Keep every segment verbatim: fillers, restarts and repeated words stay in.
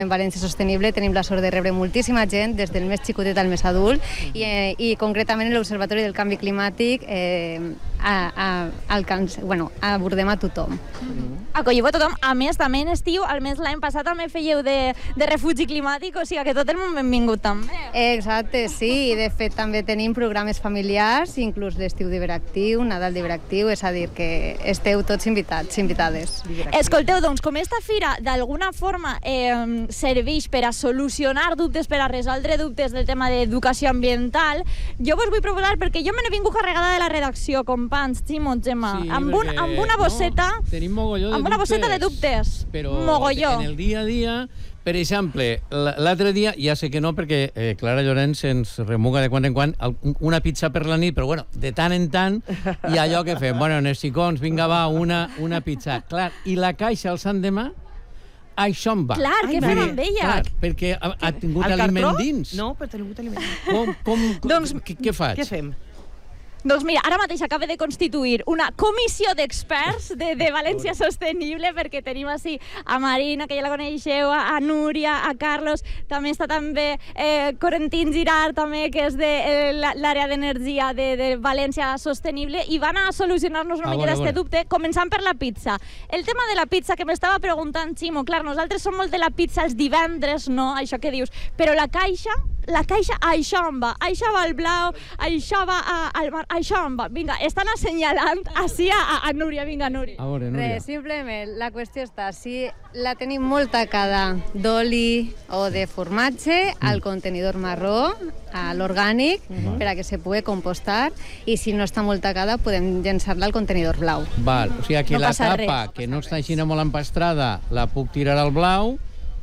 En València Sostenible tenim la sort de rebre moltíssima gent, des del més xicotet al més adult, i, eh, i concretament l'Observatori del Canvi Climàtic eh, a, a, alcança, bueno, abordem a tothom. Acolleu a tothom. A més, també en estiu, almenys l'any passat també fèieu de, de refugi climàtic, o sigui que tot el món benvingut també. Exacte, sí, i de fet també tenim programes familiars, inclús l'estiu d'hiperactiu, Nadal d'hiperactiu, és a dir, que esteu tots invitats, invitades. Escolteu, doncs, com esta fira d'alguna forma eh, serveix per a solucionar dubtes, per a resoldre dubtes del tema d'educació ambiental, jo vos vull proposar, perquè jo me n'he vingut carregada de la redacció, companys, Ximo, Gemma, sí, amb, un, perquè, amb una bosseta, no, tenim mogolló de amb una dubtes, bosseta de dubtes, però mogolló. En el dia a dia, per exemple, l'altre dia, ja sé que no, perquè eh, Clara Llorenç ens remuga de quan en quan una pizza per la nit, però bueno, de tant en tant, i allò que fem, bueno, en els xicons, vinga, va, una, una pizza. Clar, i la caixa el sant demà, això en va. Clar, Ai, què mare. fem amb ella? Clar, perquè ha, ha tingut El aliment cartró? dins. No, però ha tingut aliment dins. Com, com, Doncs- què, què faig? Què fem? Doncs mira, ara mateix acaba de constituir una comissió d'experts de, de València Sostenible, perquè tenim així a Marina, que ja la coneixeu, a Núria, a Carlos, també està també eh, Corentín Girard, també, que és de eh, l'àrea d'energia de, de València Sostenible, i van a solucionar-nos una A miqueta veure, a este veure. dubte, començant per la pizza. El tema de la pizza, que m'estava preguntant Ximo, clar, nosaltres som molt de la pizza els divendres, no? Això que dius, però la caixa, la caixa, això en va, això va al blau, això va a, al mar, això en va. Vinga, estan assenyalant així a, a Núria, vinga, Núria. A veure, Núria. Res, simplement, la qüestió està, si la tenim molt tacada d'oli o de formatge, al contenidor marró, a l'orgànic, per a que se pugui compostar, i si no està molt tacada, podem llançar-la al contenidor blau. Val, o sigui que No la passa tapa, res. que no està així molt empastrada, la puc tirar al blau,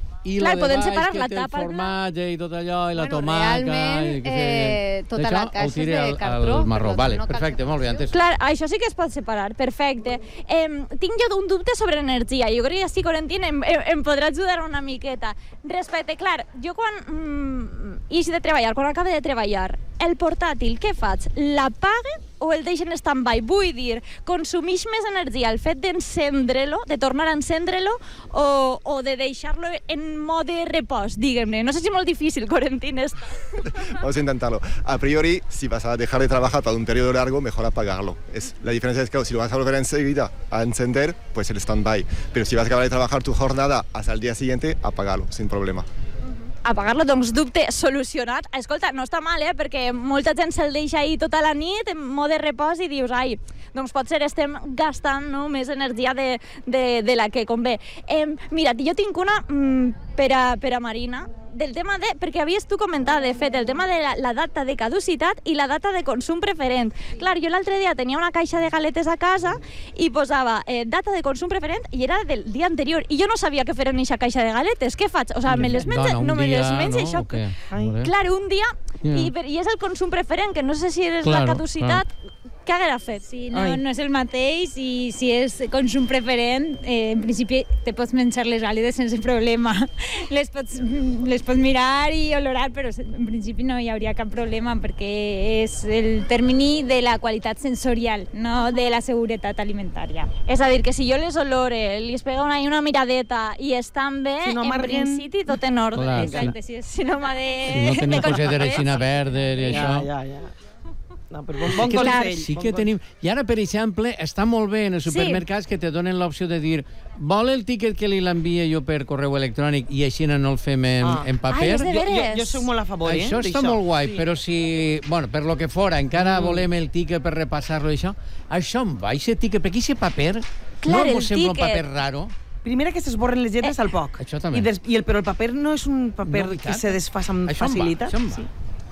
i Clar, la de podem baix, separar que la té el tapa al blau. formatge i tot allò, i la Bueno, tomaca... realment, i que sé, eh, tota d'això, la ho caixa és tire de al- cartró, al marró. per Vale, tant, no cal perfecte, molt bé. Antes... Clar, això sí que es pot separar, perfecte. Eh, tinc jo un dubte sobre energia. Jo crec que sí, Corentín, em, em, em podrà ajudar una miqueta. Respecte, clar, jo quan mm, ix de treballar, quan acabe de treballar, el portàtil, què faig? L'apague o el deixen en stand-by? Vull dir, consumeix més energia el fet d'encendre-lo, de tornar a encendre-lo, o, o de deixar-lo en mode repòs, diguem-ne. No sé si és molt difícil, Corentín, esto. Vamos a intentarlo. A priori, si vas a dejar de trabajar para un periodo largo, mejor apagarlo. Es, la diferencia es que si lo vas a volver enseguida a encender, pues el stand-by. Pero si vas a acabar de trabajar tu jornada hasta el día siguiente, apágalo, sin problema. Apagar-lo, doncs dubte solucionat. Escolta, no està mal, eh? Perquè molta gent se'l deixa ahir tota la nit en mode repòs i dius, ai, doncs potser estem gastant, no, més energia de, de, de la que convé. Eh, mira, jo tinc una mm, per, a, per a Marina, del tema de, perquè havies tu comentat, de fet, el tema de la, la data de caducitat i la data de consum preferent. Clar, jo l'altre dia tenia una caixa de galetes a casa i posava eh, data de consum preferent i era del dia anterior. I jo no sabia què fer en aquesta caixa de galetes. Què faig? O sigui, me les menja, Dona, un no me dia, les menja, no? això... O què? Ai. Veure. Clar, un dia, Ja. i, per- i és el consum preferent, que no sé si és Claro, la caducitat, què haguera fet? Sí, no, Ai. no és el mateix, i si és consum preferent, eh, en principi te pots menjar les vàlides sense problema. Les pots, les pots mirar i olorar, però en principi no hi hauria cap problema, perquè és el termini de la qualitat sensorial, no de la seguretat alimentària. És a dir, que si jo les olore, li es pega una, una miradeta i estan bé, Si no en amarguen- principi tot en ordre. Clar, Exacte, si és Si no m'ha de... Si no tenim de cosetes color. així verdes i Ja, això... ja, ja. No, però bon, bon que consell. sí bon que consell. tenim... I ara, per exemple, està molt bé en els supermercats que te donen l'opció de dir vol el tiquet que li l'envia jo per correu electrònic i així no el fem en, Ah. en paper? Ai, és de Jo, jo, veres. jo soc molt a favor, eh? Això està d'això. molt guai, Sí. però si, bueno, per lo que fora, encara volem el tiquet per repassar-lo i això, això em va, aquest tiquet, perquè aquest paper Clar, no el mos sembla un tiquet. paper raro? Primera que s'esborren les lletres al poc. Això també. I, des, i el, però el paper no és un paper No, i que tant. se desfas amb Això em va, facilitat. això em va. Sí.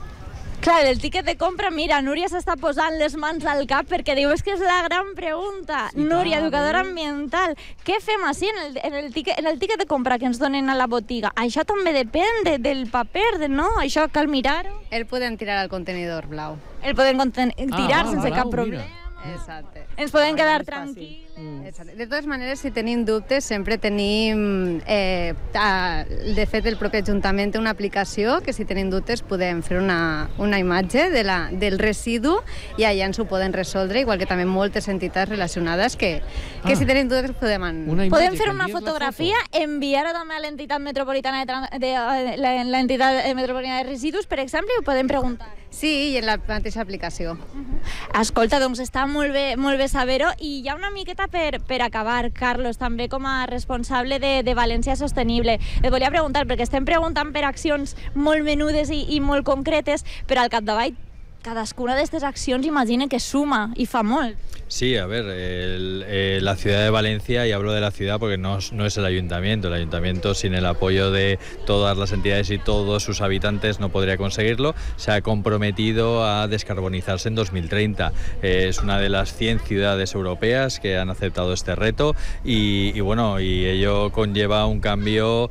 Clar, el tiquet de compra, mira, Núria s'està posant les mans al cap perquè diu, és que és la gran pregunta. Sí, Núria, clar, educadora eh? ambiental, què fem així en el, en, el tiquet, en el tiquet de compra que ens donen a la botiga? Això també depèn de, del paper, de, no? Això cal mirar-ho. El podem tirar al contenidor blau. El podem conten- tirar val, sense val, cap mira. problema. Exacte. Ens podem Ah, quedar és fàcil. tranquils. Exacte. De totes maneres, si tenim dubtes, sempre tenim... Eh, a, de fet, el propi Ajuntament té una aplicació que, si tenim dubtes, podem fer una, una imatge de la, del residu i allà ens ho poden resoldre, igual que també moltes entitats relacionades que, que Ah. si tenim dubtes podem... En... Una imatge Podem que fer una envies la fotografia, foto. enviar-ho també a l'entitat metropolitana de, tran- de eh, la- l'entitat metropolitana de residus, per exemple, i ho podem preguntar. Sí, i en la mateixa aplicació. Escolta, doncs està molt bé, molt bé saber-ho. I hi ha una miqueta per, per acabar, Carlos, també com a responsable de, de València Sostenible. Et volia preguntar, perquè estem preguntant per accions molt menudes i, i molt concretes, però al capdavall cadascuna d'aquestes accions imagina que suma i fa molt. Sí, a ver, el, eh, la ciudad de Valencia, y hablo de la ciudad porque no, no es el ayuntamiento, el ayuntamiento sin el apoyo de todas las entidades y todos sus habitantes no podría conseguirlo, se ha comprometido a descarbonizarse en dos mil treinta. Eh, es una de las cien ciudades europeas que han aceptado este reto y, y bueno, y ello conlleva un cambio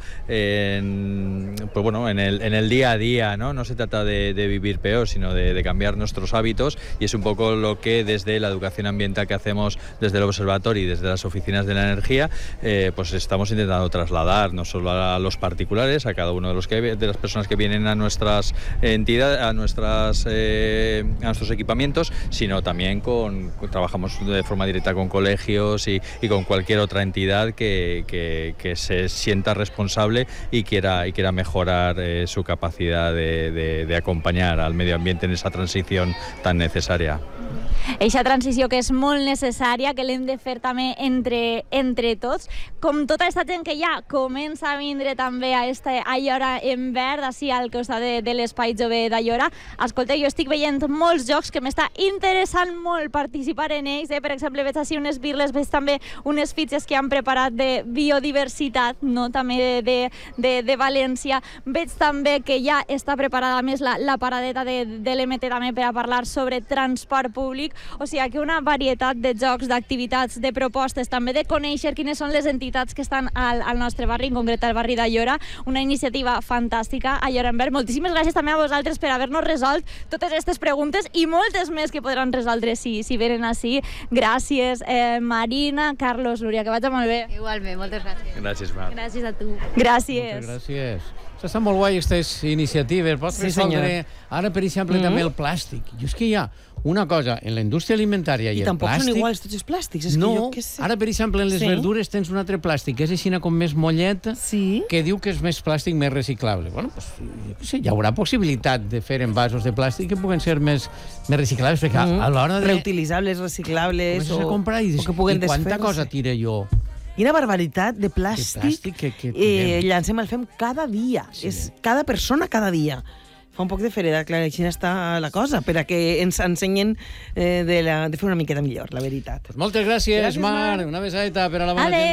en, pues bueno, en, el, en el día a día, ¿no? No se trata de, de vivir peor, sino de, de cambiar nuestros hábitos, y es un poco lo que desde la educación ambiental que hacemos desde el observatorio y desde las oficinas de la energía, eh, pues estamos intentando trasladar no solo a los particulares, a cada uno de los que de las personas que vienen a nuestras entidades, a nuestras eh, a nuestros equipamientos, sino también con, con trabajamos de forma directa con colegios y, y con cualquier otra entidad que, que, que se sienta responsable y quiera y quiera mejorar eh, su capacidad de, de, de acompañar al medio ambiente en esa transición tan necesaria. Eixa transició que és molt necessària, que l'hem de fer també entre, entre tots. Com tota aquesta gent que ja comença a vindre també a este Allora en verd, així al costat de, de l'espai jove d'Allora. Escolta, jo estic veient molts jocs que m'està interessant molt participar en ells. Eh? Per exemple, veig així unes birles, veig també unes fitxes que han preparat de biodiversitat, no? També de, de, de, de València. Veig també que ja està preparada més la, la paradeta de, de l'M T també per a parlar sobre transport públic. O sigui que una varietat de jocs, d'activitats, de propostes, també de conèixer quines són les entitats que estan al, al nostre barri, en concret al barri d'Allora. Una iniciativa fantàstica, Allora en verd. Moltíssimes gràcies també a vosaltres per haver-nos resolt totes aquestes preguntes i moltes més que podran resoldre si, si venen així. Gràcies, eh, Marina, Carlos, Núria, que vagi molt bé. Igualment, moltes gràcies. Gràcies, Marc. Gràcies a tu. Gràcies. Moltes gràcies. Està molt guai, aquestes iniciatives. Pots Sí, resoldre, senyora. ara, per exemple, també el plàstic. Jo és que hi ha una cosa, en la indústria alimentària i, I el tampoc plàstic... són iguals tots els plàstics. És no, que jo què sé. ara, per exemple, en les Sí. verdures tens un altre plàstic, que és així com més mollet, Sí. que diu que és més plàstic, més reciclable. Bueno, pues, jo què sé, hi haurà possibilitat de fer envasos de plàstic que puguen ser més, més reciclables, perquè a, a l'hora de... Reutilitzables, reciclables... Comences o, a comprar i o dius, que puguen i quanta desfer-se. cosa tire jo? Quina barbaritat de plàstic, plàstic que- que eh, tirem. llancem el fem cada dia. Sí. És cada persona cada dia. Fa un poc de ferida, clar, així està la cosa, per a que ens ensenyen eh, de, la, de fer una miqueta millor, la veritat. Moltes gràcies, Gràcies, Mar. Mar. Una besadeta per a la bona Adéu. gent.